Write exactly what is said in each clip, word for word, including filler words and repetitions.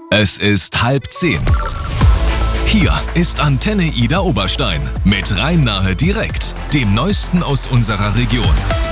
Es ist halb zehn. Hier ist Antenne Ida Oberstein mit Rhein-Nahe direkt, dem Neuesten aus unserer Region.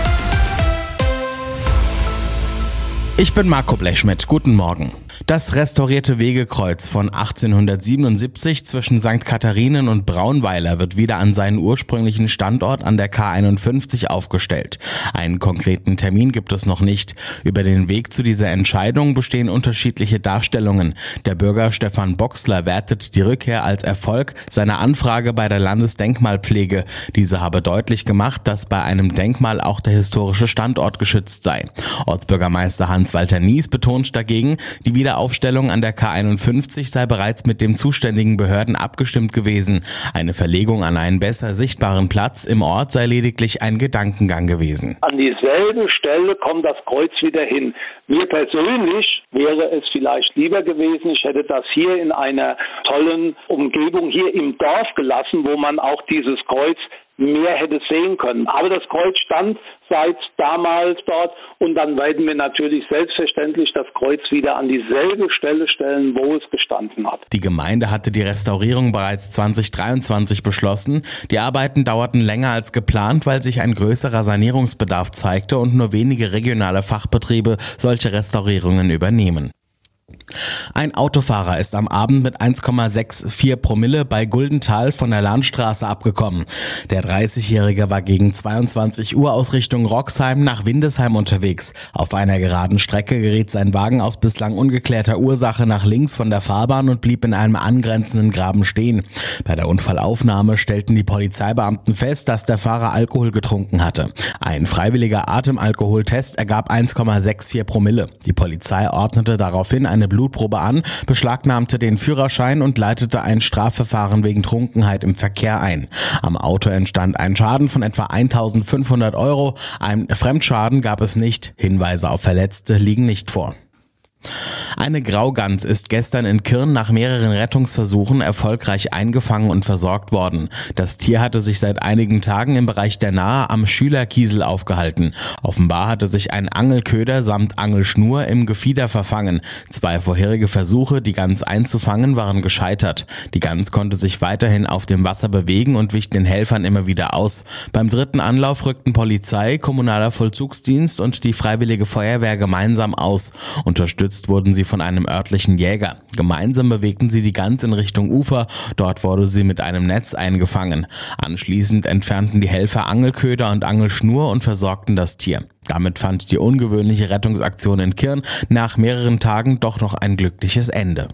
Ich bin Marco Blechschmidt, guten Morgen. Das restaurierte Wegekreuz von achtzehnhundertsiebenundsiebzig zwischen Sankt Katharinen und Braunweiler wird wieder an seinen ursprünglichen Standort an der K einundfünfzig aufgestellt. Einen konkreten Termin gibt es noch nicht. Über den Weg zu dieser Entscheidung bestehen unterschiedliche Darstellungen. Der Bürger Stefan Boxler wertet die Rückkehr als Erfolg seiner Anfrage bei der Landesdenkmalpflege. Diese habe deutlich gemacht, dass bei einem Denkmal auch der historische Standort geschützt sei. Ortsbürgermeister Hans-Walter Nies betont dagegen, die Wiederaufstellung an der K einundfünfzig sei bereits mit den zuständigen Behörden abgestimmt gewesen. Eine Verlegung an einen besser sichtbaren Platz im Ort sei lediglich ein Gedankengang gewesen. An dieselbe Stelle kommt das Kreuz wieder hin. Mir persönlich wäre es vielleicht lieber gewesen, ich hätte das hier in einer tollen Umgebung hier im Dorf gelassen, wo man auch dieses Kreuz mehr hätte sehen können. Aber das Kreuz stand seit damals dort und dann werden wir natürlich selbstverständlich das Kreuz wieder an dieselbe Stelle stellen, wo es gestanden hat. Die Gemeinde hatte die Restaurierung bereits zwanzig dreiundzwanzig beschlossen. Die Arbeiten dauerten länger als geplant, weil sich ein größerer Sanierungsbedarf zeigte und nur wenige regionale Fachbetriebe solche Restaurierungen übernehmen. Ein Autofahrer ist am Abend mit eins Komma vierundsechzig Promille bei Guldenthal von der Landstraße abgekommen. Der dreißigjährige war gegen zweiundzwanzig Uhr aus Richtung Roxheim nach Windesheim unterwegs. Auf einer geraden Strecke geriet sein Wagen aus bislang ungeklärter Ursache nach links von der Fahrbahn und blieb in einem angrenzenden Graben stehen. Bei der Unfallaufnahme stellten die Polizeibeamten fest, dass der Fahrer Alkohol getrunken hatte. Ein freiwilliger Atemalkoholtest ergab eins Komma vierundsechzig Promille. Die Polizei ordnete daraufhin eine Blutprobe an, beschlagnahmte den Führerschein und leitete ein Strafverfahren wegen Trunkenheit im Verkehr ein. Am Auto entstand ein Schaden von etwa eintausendfünfhundert Euro. Ein Fremdschaden gab es nicht. Hinweise auf Verletzte liegen nicht vor. Eine Graugans ist gestern in Kirn nach mehreren Rettungsversuchen erfolgreich eingefangen und versorgt worden. Das Tier hatte sich seit einigen Tagen im Bereich der Nahe am Schülerkiesel aufgehalten. Offenbar hatte sich ein Angelköder samt Angelschnur im Gefieder verfangen. Zwei vorherige Versuche, die Gans einzufangen, waren gescheitert. Die Gans konnte sich weiterhin auf dem Wasser bewegen und wich den Helfern immer wieder aus. Beim dritten Anlauf rückten Polizei, kommunaler Vollzugsdienst und die Freiwillige Feuerwehr gemeinsam aus. Unterstützt wurden sie von einem örtlichen Jäger. Gemeinsam bewegten sie die Gans in Richtung Ufer. Dort wurde sie mit einem Netz eingefangen. Anschließend entfernten die Helfer Angelköder und Angelschnur und versorgten das Tier. Damit fand die ungewöhnliche Rettungsaktion in Kirn nach mehreren Tagen doch noch ein glückliches Ende.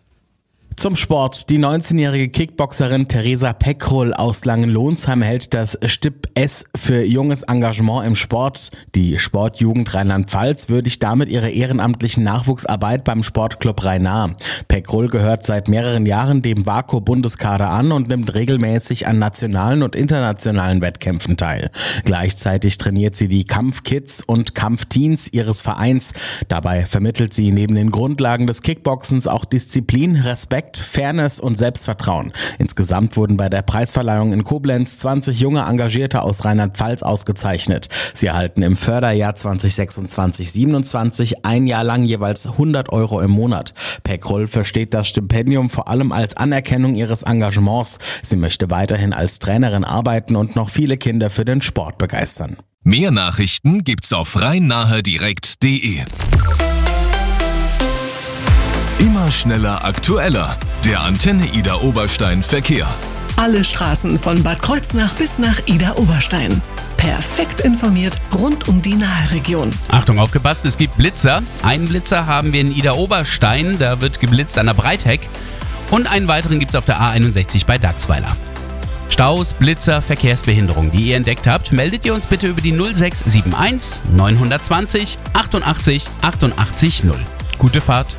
Zum Sport. Die neunzehnjährige Kickboxerin Theresa Peckrol aus Langenlohnsheim hält das Stipp S für junges Engagement im Sport. Die Sportjugend Rheinland-Pfalz würdigt damit ihre ehrenamtlichen Nachwuchsarbeit beim Sportclub Rhein-Nahe. Peckrol gehört seit mehreren Jahren dem Vaco-Bundeskader an und nimmt regelmäßig an nationalen und internationalen Wettkämpfen teil. Gleichzeitig trainiert sie die Kampfkids und Kampfteens ihres Vereins. Dabei vermittelt sie neben den Grundlagen des Kickboxens auch Disziplin, Respekt, Fairness und Selbstvertrauen. Insgesamt wurden bei der Preisverleihung in Koblenz zwanzig junge Engagierte aus Rheinland-Pfalz ausgezeichnet. Sie erhalten im Förderjahr zwanzig sechsundzwanzig siebenundzwanzig ein Jahr lang jeweils hundert Euro im Monat. Peckrol versteht das Stipendium vor allem als Anerkennung ihres Engagements. Sie möchte weiterhin als Trainerin arbeiten und noch viele Kinder für den Sport begeistern. Mehr Nachrichten gibt's auf rhein-nahe direkt punkt de. Immer schneller, aktueller. Der Antenne Ida Oberstein Verkehr. Alle Straßen von Bad Kreuznach bis nach Ida Oberstein. Perfekt informiert rund um die Naheregion. Achtung, aufgepasst, es gibt Blitzer. Einen Blitzer haben wir in Ida Oberstein, da wird geblitzt an der Breitheck. Und einen weiteren gibt es auf der A einundsechzig bei Dachsweiler. Staus, Blitzer, Verkehrsbehinderung, die ihr entdeckt habt, meldet ihr uns bitte über die null sechs sieben eins neun zwei null achtundachtzig achtundachtzig null. Gute Fahrt.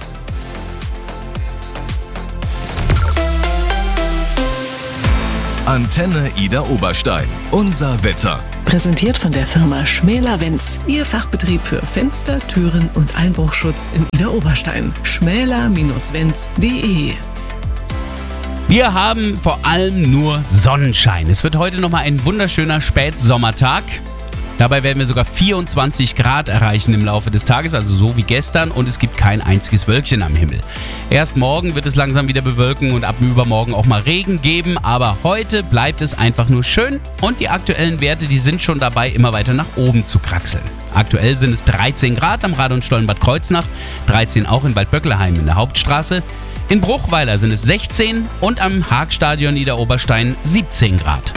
Antenne Ida Oberstein. Unser Wetter. Präsentiert von der Firma Schmäler-Wenz. Ihr Fachbetrieb für Fenster, Türen und Einbruchschutz in Ida Oberstein. schmäler Wenz punkt de. Wir haben vor allem nur Sonnenschein. Es wird heute nochmal ein wunderschöner Spätsommertag. Dabei werden wir sogar vierundzwanzig Grad erreichen im Laufe des Tages, also so wie gestern, und es gibt kein einziges Wölkchen am Himmel. Erst morgen wird es langsam wieder bewölken und ab übermorgen auch mal Regen geben, aber heute bleibt es einfach nur schön und die aktuellen Werte, die sind schon dabei, immer weiter nach oben zu kraxeln. Aktuell sind es dreizehn Grad am Rad- und Stollenbad Kreuznach, dreizehn auch in Waldböckelheim in der Hauptstraße. In Bruchweiler sind es sechzehn und am Haagstadion Idar-Oberstein siebzehn Grad.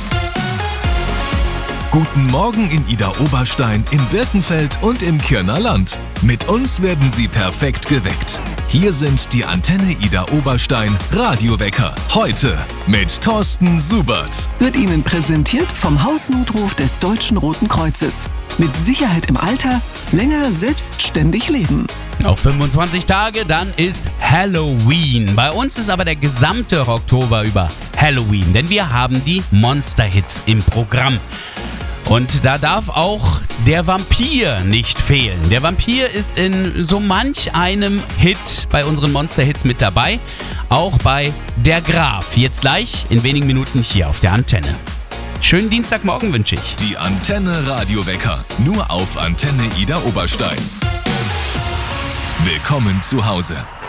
Guten Morgen in Idar-Oberstein, im Birkenfeld und im Kirner Land. Mit uns werden Sie perfekt geweckt. Hier sind die Antenne Idar-Oberstein Radiowecker. Heute mit Thorsten Subert. Wird Ihnen präsentiert vom Hausnotruf des Deutschen Roten Kreuzes. Mit Sicherheit im Alter, länger selbstständig leben. Noch fünfundzwanzig Tage, dann ist Halloween. Bei uns ist aber der gesamte Oktober über Halloween, denn wir haben die Monster-Hits im Programm. Und da darf auch der Vampir nicht fehlen. Der Vampir ist in so manch einem Hit bei unseren Monster-Hits mit dabei. Auch bei Der Graf. Jetzt gleich in wenigen Minuten hier auf der Antenne. Schönen Dienstagmorgen wünsche ich. Die Antenne Radiowecker. Nur auf Antenne Idar-Oberstein. Willkommen zu Hause.